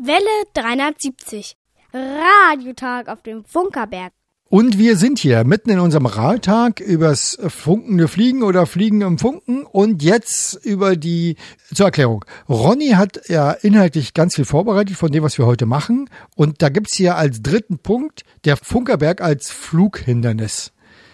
Welle 370. Radiotag auf dem Funkerberg. Und wir sind hier mitten in unserem Radtag übers funkende Fliegen oder Fliegen im Funken und jetzt zur Erklärung. Ronny hat ja inhaltlich ganz viel vorbereitet von dem, was wir heute machen. Und da gibt's hier als dritten Punkt der Funkerberg als Flughindernis.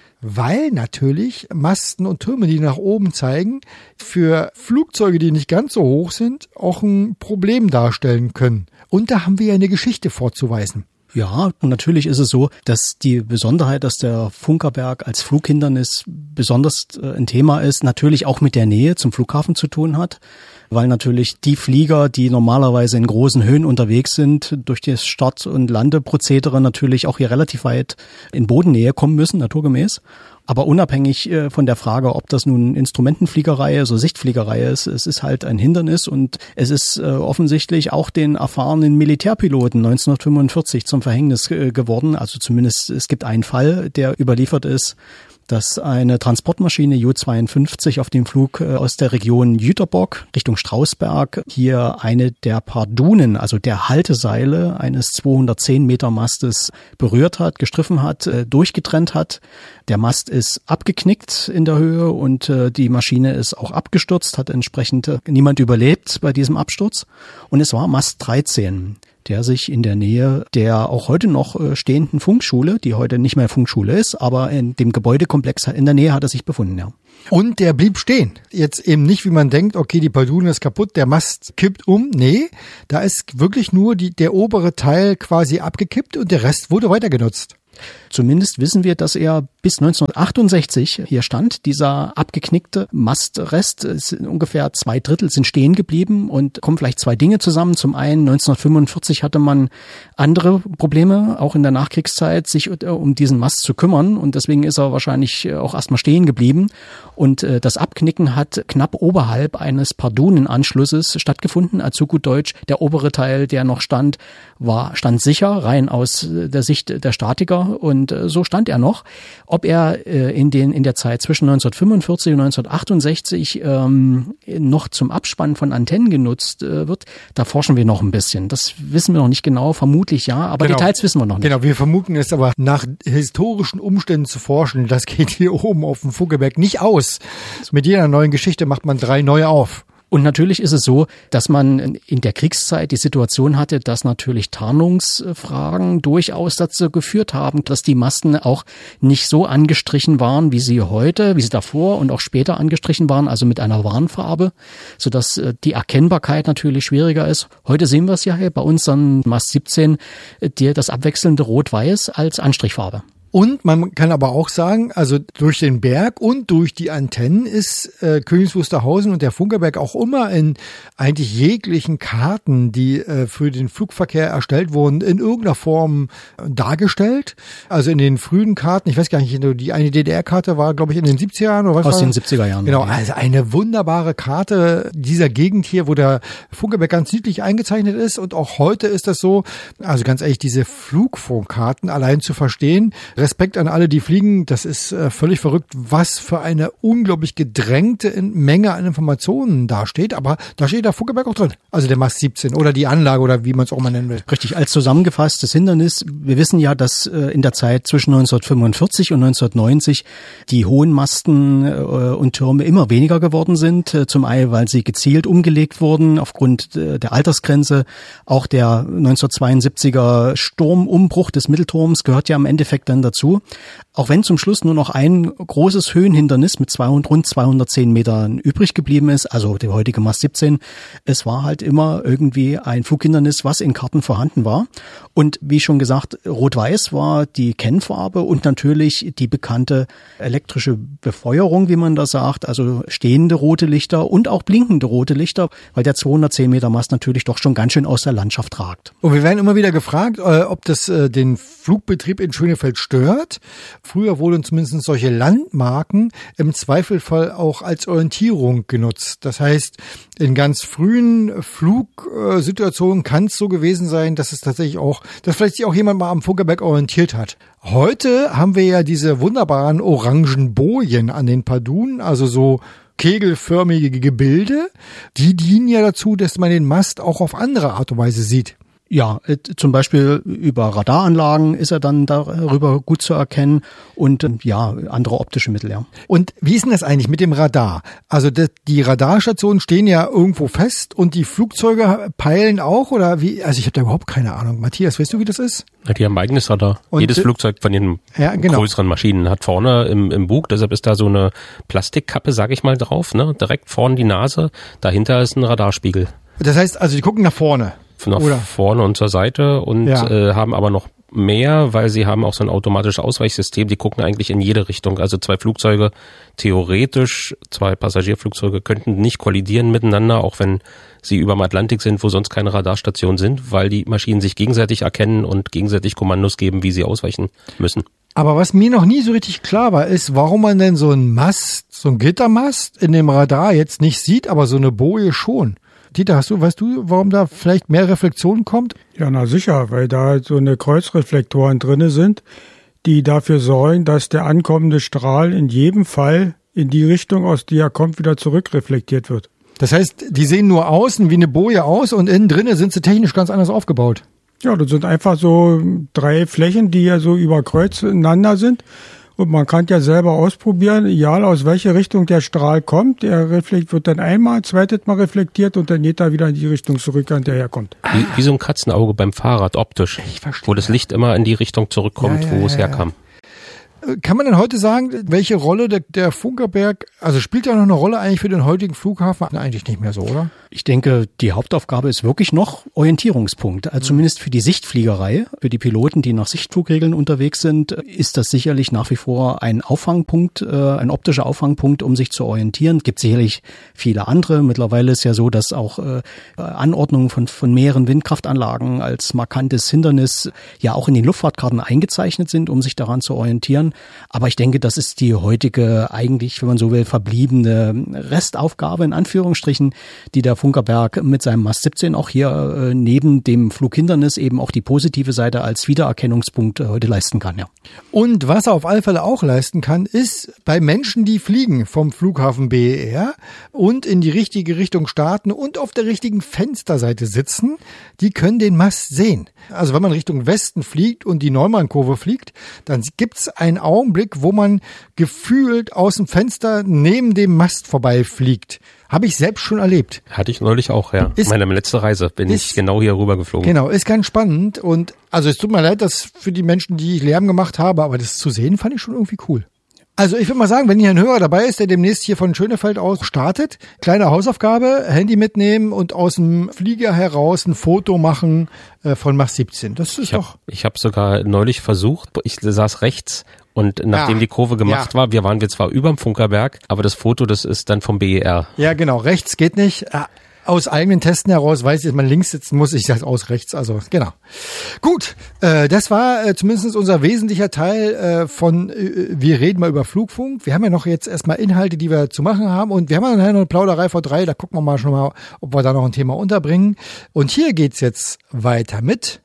Weil natürlich Masten und Türme, die nach oben zeigen, für Flugzeuge, die nicht ganz so hoch sind, auch ein Problem darstellen können. Und da haben wir ja eine Geschichte vorzuweisen. Ja, und natürlich ist es so, dass die Besonderheit, dass der Funkerberg als Flughindernis besonders ein Thema ist, natürlich auch mit der Nähe zum Flughafen zu tun hat, weil natürlich die Flieger, die normalerweise in großen Höhen unterwegs sind, durch das Start- und Landeprozedere natürlich auch hier relativ weit in Bodennähe kommen müssen, naturgemäß. Aber unabhängig von der Frage, ob das nun Instrumentenfliegerei, also Sichtfliegerei ist, es ist halt ein Hindernis und es ist offensichtlich auch den erfahrenen Militärpiloten 1945 zum Verhängnis geworden. Also zumindest es gibt einen Fall, der überliefert ist, dass eine Transportmaschine Ju-52 auf dem Flug aus der Region Jüterbock Richtung Strausberg hier eine der Pardunen, also der Halteseile eines 210 Meter Mastes berührt hat, gestriffen hat, durchgetrennt hat. Der Mast ist abgeknickt in der Höhe und die Maschine ist auch abgestürzt, hat entsprechend niemand überlebt bei diesem Absturz. Und es war Mast 13. Der sich in der Nähe der auch heute noch stehenden Funkschule, die heute nicht mehr Funkschule ist, aber in dem Gebäudekomplex in der Nähe hat er sich befunden, ja. Und der blieb stehen. Jetzt eben nicht, wie man denkt, okay, die Paldune ist kaputt, der Mast kippt um. Nee, da ist wirklich nur der obere Teil quasi abgekippt und der Rest wurde weiter genutzt. Zumindest wissen wir, dass er bis 1968 hier stand. Dieser abgeknickte Mastrest, ungefähr 2/3 sind stehen geblieben und kommen vielleicht zwei Dinge zusammen. Zum einen 1945 hatte man andere Probleme, auch in der Nachkriegszeit, sich um diesen Mast zu kümmern und deswegen ist er wahrscheinlich auch erstmal stehen geblieben. Und das Abknicken hat knapp oberhalb eines Pardunenanschlusses stattgefunden. Also gut Deutsch, der obere Teil, der noch stand stand sicher, rein aus der Sicht der Statiker. Und so stand er noch. Ob er in der Zeit zwischen 1945 und 1968 noch zum Abspannen von Antennen genutzt wird, da forschen wir noch ein bisschen. Das wissen wir noch nicht genau, vermutlich ja, aber genau. Details wissen wir noch nicht. Genau, wir vermuten es aber nach historischen Umständen zu forschen, das geht hier oben auf dem Funkerberg nicht aus. Mit jeder neuen Geschichte macht man 3 neue auf. Und natürlich ist es so, dass man in der Kriegszeit die Situation hatte, dass natürlich Tarnungsfragen durchaus dazu geführt haben, dass die Masten auch nicht so angestrichen waren, wie sie davor und auch später angestrichen waren, also mit einer Warnfarbe, sodass die Erkennbarkeit natürlich schwieriger ist. Heute sehen wir es ja hier bei uns an Mast 17, das abwechselnde Rot-Weiß als Anstrichfarbe. Und man kann aber auch sagen, also durch den Berg und durch die Antennen ist Königs Wusterhausen und der Funkerberg auch immer in eigentlich jeglichen Karten, die für den Flugverkehr erstellt wurden, in irgendeiner Form dargestellt. Also in den frühen Karten, ich weiß gar nicht, die eine DDR-Karte war, glaube ich, in den 70er Jahren oder was? Aus den 70er Jahren. Genau, also eine wunderbare Karte dieser Gegend hier, wo der Funkerberg ganz südlich eingezeichnet ist und auch heute ist das so. Also ganz ehrlich, diese Flugfunkkarten allein zu verstehen, Respekt an alle, die fliegen. Das ist völlig verrückt, was für eine unglaublich gedrängte Menge an Informationen da steht. Aber da steht der Funkerberg auch drin. Also der Mast 17 oder die Anlage oder wie man es auch mal nennen will. Richtig, als zusammengefasstes Hindernis. Wir wissen ja, dass in der Zeit zwischen 1945 und 1990 die hohen Masten und Türme immer weniger geworden sind. Zum einen, weil sie gezielt umgelegt wurden aufgrund der Altersgrenze. Auch der 1972er Sturmumbruch des Mittelturms gehört ja im Endeffekt dann dazu. Auch wenn zum Schluss nur noch ein großes Höhenhindernis mit rund 210 Metern übrig geblieben ist, also der heutige Mast 17, es war halt immer irgendwie ein Flughindernis, was in Karten vorhanden war. Und wie schon gesagt, Rot-Weiß war die Kennfarbe und natürlich die bekannte elektrische Befeuerung, wie man das sagt, also stehende rote Lichter und auch blinkende rote Lichter, weil der 210 Meter Mast natürlich doch schon ganz schön aus der Landschaft ragt. Und wir werden immer wieder gefragt, ob das den Flugbetrieb in Schönefeld stört. Früher wurden zumindest solche Landmarken im Zweifelfall auch als Orientierung genutzt. Das heißt, in ganz frühen Flugsituationen kann es so gewesen sein, dass es tatsächlich auch, dass vielleicht sich auch jemand mal am Funkerberg orientiert hat. Heute haben wir ja diese wunderbaren orangen Bojen an den Pardunen, also so kegelförmige Gebilde. Die dienen ja dazu, dass man den Mast auch auf andere Art und Weise sieht. Ja, zum Beispiel über Radaranlagen ist er dann darüber gut zu erkennen und andere optische Mittel, ja. Und wie ist denn das eigentlich mit dem Radar? Also die Radarstationen stehen ja irgendwo fest und die Flugzeuge peilen auch oder wie? Also ich habe da überhaupt keine Ahnung. Matthias, weißt du, wie das ist? Ja, die haben ein eigenes Radar. Und jedes Flugzeug von den größeren Maschinen hat vorne im Bug, deshalb ist da so eine Plastikkappe, sag ich mal, drauf, ne? Direkt vorne die Nase, dahinter ist ein Radarspiegel. Das heißt, also die gucken nach vorne. Nach vorne und zur Seite und haben aber noch mehr, weil sie haben auch so ein automatisches Ausweichsystem, die gucken eigentlich in jede Richtung. Also zwei Passagierflugzeuge könnten nicht kollidieren miteinander, auch wenn sie über dem Atlantik sind, wo sonst keine Radarstationen sind, weil die Maschinen sich gegenseitig erkennen und gegenseitig Kommandos geben, wie sie ausweichen müssen. Aber was mir noch nie so richtig klar war, ist, warum man denn so einen Mast, so einen Gittermast in dem Radar jetzt nicht sieht, aber so eine Boje schon. Dieter, weißt du, warum da vielleicht mehr Reflexion kommt? Ja, na sicher, weil da so eine Kreuzreflektoren drinne sind, die dafür sorgen, dass der ankommende Strahl in jedem Fall in die Richtung, aus der er kommt, wieder zurückreflektiert wird. Das heißt, die sehen nur außen wie eine Boje aus und innen drinnen sind sie technisch ganz anders aufgebaut. Ja, das sind einfach so 3 Flächen, die ja so über Kreuz ineinander sind. Und man kann ja selber ausprobieren, egal aus welcher Richtung der Strahl kommt. Der wird dann einmal, zweites Mal reflektiert und dann geht er wieder in die Richtung zurück, an der er kommt. Wie so ein Katzenauge beim Fahrrad optisch, wo das Licht immer in die Richtung zurückkommt, wo es herkam. Kann man denn heute sagen, welche Rolle der Funkerberg, also spielt ja noch eine Rolle eigentlich für den heutigen Flughafen? Eigentlich nicht mehr so, oder? Ich denke, die Hauptaufgabe ist wirklich noch Orientierungspunkt. Also zumindest für die Sichtfliegerei, für die Piloten, die nach Sichtflugregeln unterwegs sind, ist das sicherlich nach wie vor ein Auffangpunkt, ein optischer Auffangpunkt, um sich zu orientieren. Es gibt sicherlich viele andere. Mittlerweile ist ja so, dass auch Anordnungen von mehreren Windkraftanlagen als markantes Hindernis ja auch in den Luftfahrtkarten eingezeichnet sind, um sich daran zu orientieren. Aber ich denke, das ist die heutige eigentlich, wenn man so will, verbliebene Restaufgabe in Anführungsstrichen, die der Funkerberg mit seinem Mast 17 auch hier neben dem Flughindernis eben auch die positive Seite als Wiedererkennungspunkt heute leisten kann. Ja. Und was er auf alle Fälle auch leisten kann, ist bei Menschen, die fliegen vom Flughafen BER und in die richtige Richtung starten und auf der richtigen Fensterseite sitzen, die können den Mast sehen. Also wenn man Richtung Westen fliegt und die Neumann-Kurve fliegt, dann gibt's einen Augenblick, wo man gefühlt aus dem Fenster neben dem Mast vorbeifliegt. Habe ich selbst schon erlebt. Hatte ich neulich auch, ja. Meine letzte Reise bin ich genau hier rüber geflogen. Genau, ist ganz spannend. Und also es tut mir leid, dass für die Menschen, die ich Lärm gemacht habe, aber das zu sehen, fand ich schon irgendwie cool. Also ich würde mal sagen, wenn hier ein Hörer dabei ist, der demnächst hier von Schönefeld aus startet, kleine Hausaufgabe, Handy mitnehmen und aus dem Flieger heraus ein Foto machen von Mach 17. Das ist Ich habe sogar neulich versucht, ich saß rechts und nachdem die Kurve gemacht war, wir zwar überm Funkerberg, aber das Foto, das ist dann vom BER. Ja genau, rechts geht nicht. Aus eigenen Testen heraus weiß ich, dass man links sitzen muss. Ich sage aus rechts, also genau. Gut, das war zumindest unser wesentlicher Teil von wir reden mal über Flugfunk. Wir haben ja noch jetzt erstmal Inhalte, die wir zu machen haben und wir haben ja noch eine Plauderei vor 3, da gucken wir mal schon mal, ob wir da noch ein Thema unterbringen. Und hier geht's jetzt weiter mit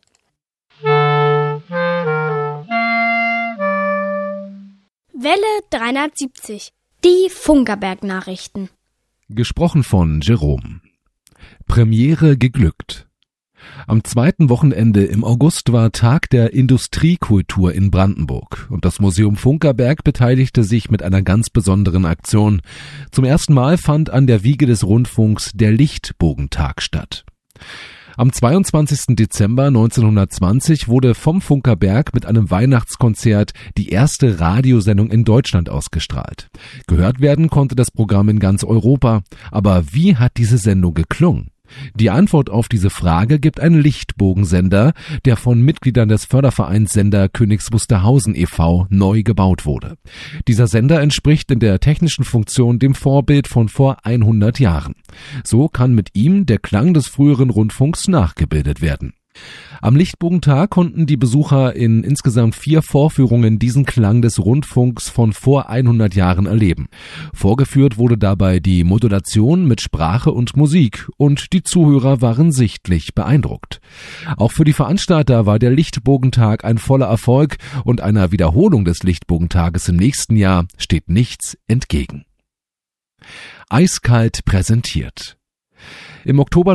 Welle 370, die Funkerberg-Nachrichten. Gesprochen von Jerome. Premiere geglückt. Am zweiten Wochenende im August war Tag der Industriekultur in Brandenburg und das Museum Funkerberg beteiligte sich mit einer ganz besonderen Aktion. Zum ersten Mal fand an der Wiege des Rundfunks der Lichtbogentag statt. Am 22. Dezember 1920 wurde vom Funkerberg mit einem Weihnachtskonzert die erste Radiosendung in Deutschland ausgestrahlt. Gehört werden konnte das Programm in ganz Europa. Aber wie hat diese Sendung geklungen? Die Antwort auf diese Frage gibt ein Lichtbogensender, der von Mitgliedern des Fördervereins Sender Königs Wusterhausen e.V. neu gebaut wurde. Dieser Sender entspricht in der technischen Funktion dem Vorbild von vor 100 Jahren. So kann mit ihm der Klang des früheren Rundfunks nachgebildet werden. Am Lichtbogentag konnten die Besucher in insgesamt 4 Vorführungen diesen Klang des Rundfunks von vor 100 Jahren erleben. Vorgeführt wurde dabei die Modulation mit Sprache und Musik und die Zuhörer waren sichtlich beeindruckt. Auch für die Veranstalter war der Lichtbogentag ein voller Erfolg und einer Wiederholung des Lichtbogentages im nächsten Jahr steht nichts entgegen. Eiskalt präsentiert. Im Oktober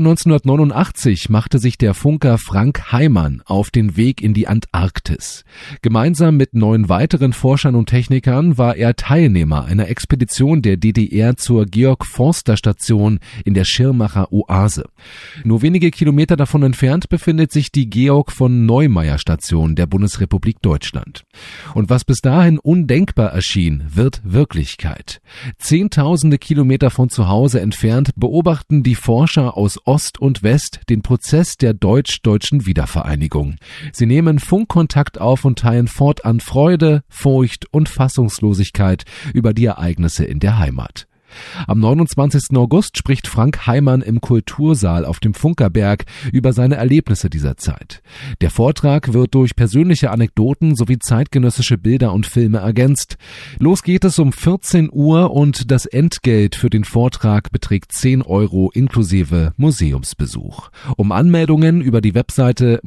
1989 machte sich der Funker Frank Heimann auf den Weg in die Antarktis. Gemeinsam mit 9 weiteren Forschern und Technikern war er Teilnehmer einer Expedition der DDR zur Georg-Forster-Station in der Schirmacher Oase. Nur wenige Kilometer davon entfernt befindet sich die Georg-von-Neumayer-Station der Bundesrepublik Deutschland. Und was bis dahin undenkbar erschien, wird Wirklichkeit. Zehntausende Kilometer von zu Hause entfernt beobachten die Forscher aus Ost und West den Prozess der deutsch-deutschen Wiedervereinigung. Sie nehmen Funkkontakt auf und teilen fortan Freude, Furcht und Fassungslosigkeit über die Ereignisse in der Heimat. Am 29. August spricht Frank Heimann im Kultursaal auf dem Funkerberg über seine Erlebnisse dieser Zeit. Der Vortrag wird durch persönliche Anekdoten sowie zeitgenössische Bilder und Filme ergänzt. Los geht es um 14 Uhr und das Entgelt für den Vortrag beträgt 10 € inklusive Museumsbesuch. Um Anmeldungen über die Webseite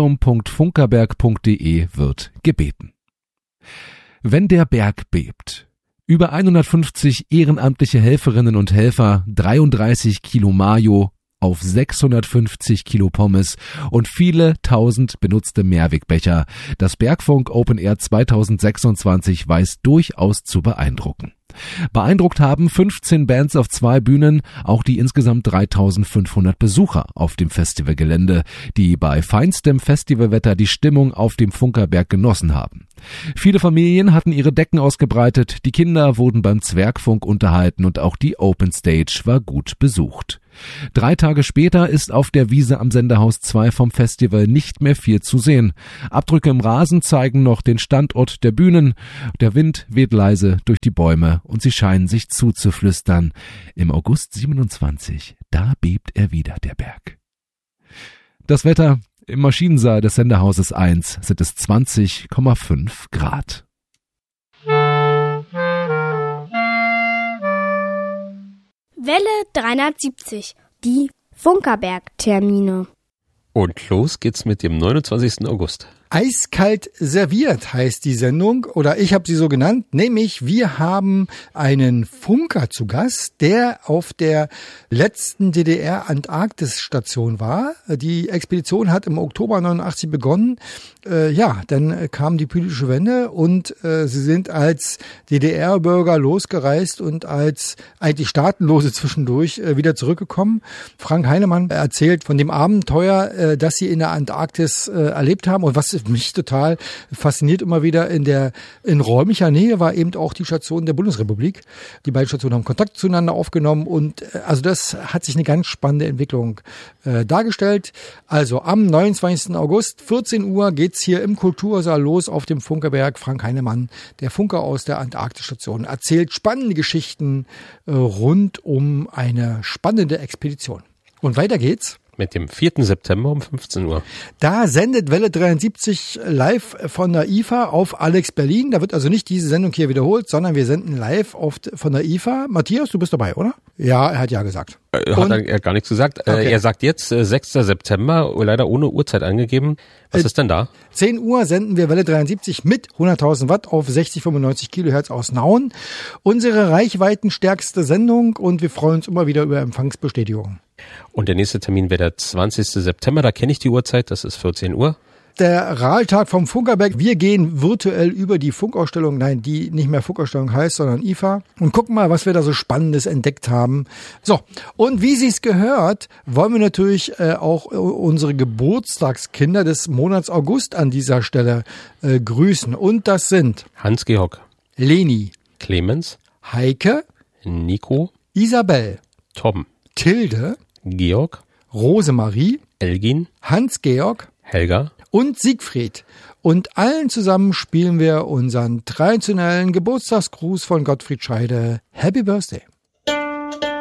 museum.funkerberg.de wird gebeten. Wenn der Berg bebt. Über 150 ehrenamtliche Helferinnen und Helfer, 33 Kilo Mayo auf 650 Kilo Pommes und viele tausend benutzte Mehrwegbecher. Das Bergfunk Open Air 2026 weiß durchaus zu beeindrucken. Beeindruckt haben 15 Bands auf 2 Bühnen, auch die insgesamt 3500 Besucher auf dem Festivalgelände, die bei feinstem Festivalwetter die Stimmung auf dem Funkerberg genossen haben. Viele Familien hatten ihre Decken ausgebreitet, die Kinder wurden beim Zwergfunk unterhalten und auch die Open Stage war gut besucht. 3 Tage später ist auf der Wiese am Sendehaus 2 vom Festival nicht mehr viel zu sehen. Abdrücke im Rasen zeigen noch den Standort der Bühnen. Der Wind weht leise durch die Bäume und sie scheinen sich zuzuflüstern. Im August 27, da bebt er wieder, der Berg. Das Wetter: im Maschinensaal des Sendehauses 1 sind es 20,5 Grad. Welle 370, die Funkerberg-Termine. Und los geht's mit dem 29. August. Eiskalt serviert heißt die Sendung, oder ich habe sie so genannt, nämlich wir haben einen Funker zu Gast, der auf der letzten DDR-Antarktis-Station war. Die Expedition hat im Oktober 89 begonnen. Dann kam die politische Wende und sie sind als DDR-Bürger losgereist und als eigentlich Staatenlose zwischendurch wieder zurückgekommen. Frank Heinemann erzählt von dem Abenteuer, das sie in der Antarktis erlebt haben, und was mich total fasziniert immer wieder in räumlicher Nähe war eben auch die Station der Bundesrepublik. Die beiden Stationen haben Kontakt zueinander aufgenommen und also das hat sich eine ganz spannende Entwicklung dargestellt. Also am 29. August, 14 Uhr geht's hier im Kultursaal los auf dem Funkerberg. Frank Heinemann, der Funker aus der Antarktisstation, erzählt spannende Geschichten rund um eine spannende Expedition. Und weiter geht's. Mit dem 4. September um 15 Uhr. Da sendet Welle 73 live von der IFA auf Alex Berlin. Da wird also nicht diese Sendung hier wiederholt, sondern wir senden live von der IFA. Matthias, du bist dabei, oder? Ja, er hat ja gesagt. Hat er gar nichts gesagt. Okay. Er sagt jetzt 6. September, leider ohne Uhrzeit angegeben. Was ist denn da? 10 Uhr senden wir Welle 73 mit 100.000 Watt auf 60-95 Kilohertz aus Nauen. Unsere reichweitenstärkste Sendung und wir freuen uns immer wieder über Empfangsbestätigung. Und der nächste Termin wäre der 20. September, da kenne ich die Uhrzeit, das ist 14 Uhr. Der Rahltag vom Funkerberg. Wir gehen virtuell über die Funkausstellung, die nicht mehr Funkausstellung heißt, sondern IFA, und gucken mal, was wir da so Spannendes entdeckt haben. So, und wie sich's gehört, wollen wir natürlich auch unsere Geburtstagskinder des Monats August an dieser Stelle grüßen. Und das sind Hans-Georg, Leni, Clemens, Heike, Nico, Isabel, Tom, Tilde, Georg, Rosemarie, Elgin, Hans-Georg, Helga und Siegfried. Und allen zusammen spielen wir unseren traditionellen Geburtstagsgruß von Gottfried Scheide. Happy Birthday!